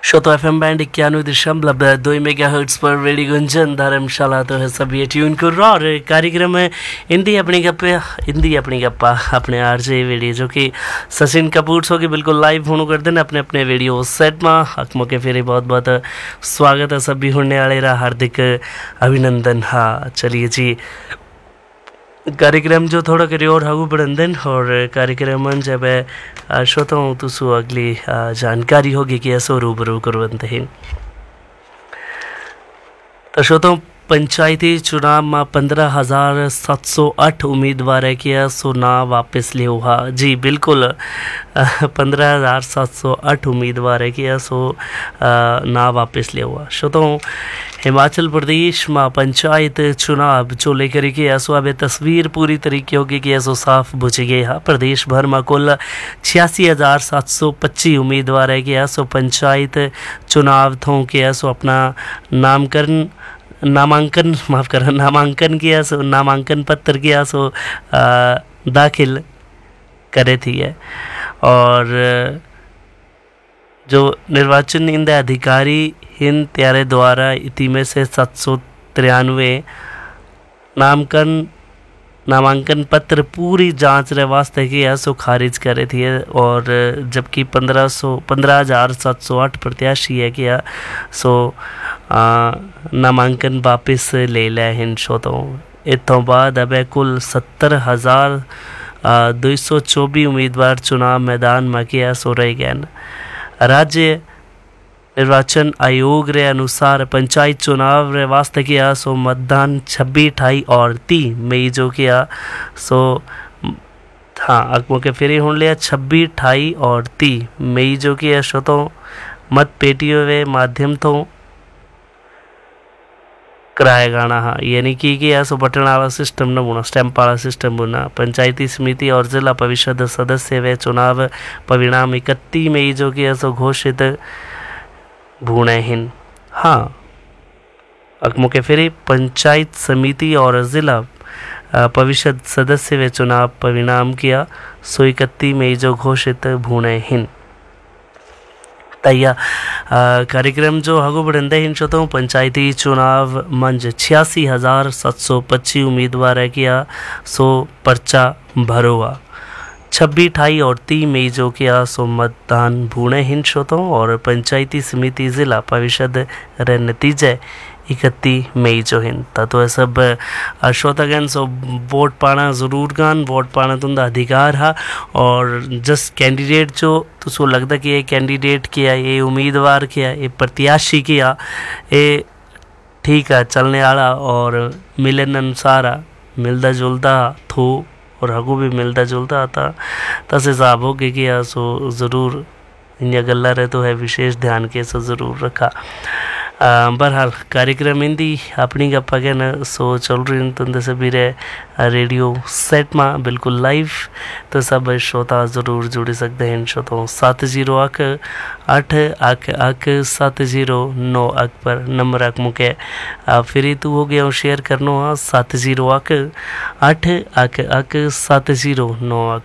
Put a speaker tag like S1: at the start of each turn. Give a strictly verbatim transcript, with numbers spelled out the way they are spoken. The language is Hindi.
S1: शो एफ एम बैंड इक्यानवे दशमलव दो मेगा हर्ट्स पर रेडियो गुंजन धर्मशाला तो है सब ये ट्यून कर रहा और कार्यक्रम है हिंदी अपनी गप्पा हिंदी अपनी गप्पा अपने आर जे वीडियो जो कि सचिन कपूर सो की बिल्कुल लाइव होने कर देना अपने अपने वीडियो सेट में हक मौके फिर बहुत बहुत स्वागत है सभी होने वाले रहा हार्दिक अभिनंदन। हाँ चलिए जी कार्यक्रम जो थोड़ा करिए और आगू बढ़न और कार्यक्रम जब श्रोता हूँ तो सो अगली जानकारी होगी कि ऐसो रूबरू करवंत हैं तो श्रोता पंचायती चुनाव में पंद्रह हजार सात सौ आठ उम्मीदवार है कि सो ना वापस ले हुआ जी बिल्कुल पंद्रह हजार सात सौ आठ उम्मीदवार है कि सो ना वापस ले हुआ श्रोता हिमाचल प्रदेश में पंचायत चुनाव जो लेकर के ऐसो अब तस्वीर पूरी तरीके होगी कि ऐसो साफ बुझ गए है। प्रदेश भर में कुल छियासी हजार सात सौ पच्चीस उम्मीदवार है कि ऐसो पंचायत चुनाव थों के ऐसो अपना नामकरण नामांकन माफ़ कर नामांकन किया सो नामांकन पत्र किया सो आ, दाखिल करे थी है और जो निर्वाचन इंद अधिकारी हिंद त्यारे द्वारा इति में से सात सौ तिरानवे नामकरण नामांकन पत्र पूरी जांच रे वास्ते की है सो खारिज करे थी और जबकि पंद्रह सौ पंद्रह हजार सात सौ आठ प्रत्याशी है कि सो नामांकन वापस ले ले हिन शो तो इतों बाद अब कुल सत्तर हजार दो सौ चौबीस उम्मीदवार चुनाव मैदान में किया सो रह गए। राज्य निर्वाचन आयोग रे अनुसार पंचायत चुनाव रे वास्ते किया सो मतदान छब्बीस अठाई और तीस मई जो किया सो हाँ अकमो के फिर होने लिया छब्बीस अठाई और तीस मई जो किया सो तो मत पेटियों वे माध्यम तो कराया गाना हाँ यानी कि कि सो बटन वाला सिस्टम न बुना स्टैंप वाला सिस्टम बुना पंचायती समिति और जिला परिषद सदस्य वे चुनाव परिणाम इकतीस मई जो कि सो घोषित भूणे हिन। हाँ अकमो के फिर पंचायत समिति और जिला परिषद सदस्य वे चुनाव परिणाम किया सो इकतीस मई जो घोषित भूणे हिन तैया कार्यक्रम जो हगो बढ़ंदे हिन चो पंचायती चुनाव मंज छियासी हजार सात सौ पच्चीस उम्मीदवार है किया सो पर्चा भरोवा छब्बीस अठाई और तीस मई जो किया सो मतदान भूणे हिन शोतों और पंचायती समिति जिला परिषद रे नतीजे इकतीस मई जो हिन तो सब श्रोतागण सो वोट पाना ज़रूर गान वोट पाना तुंदा अधिकार हा और जस्ट कैंडिडेट जो तो सो लगता कि ये कैंडिडेट किया ये उम्मीदवार किया ये प्रत्याशी किया ये ठीक है चलने वाला और मिलन अनुसार मिलता जुलता थो और हगू भी मिलता जुलता था तस हिसाब हो गया कि सो ज़रूर इन गल्ला रहे तो है विशेष ध्यान के सो ज़रूर रखा। बहरहाल कार्यक्रम हिंदी अपनी गप्पा के न सो चल रही तुंदे से भी रहे रेडियो सेट में बिल्कुल लाइव तो सब श्रोता ज़रूर जुड़ सकते हैं श्रोताओं सात जीरो अक आठ अक अक सात जीरो नौ अक पर नंबर अक मुके फिर तू हो गया शेयर करनो हाँ सात जीरो अक आठ अक अक सात जीरो नौ अक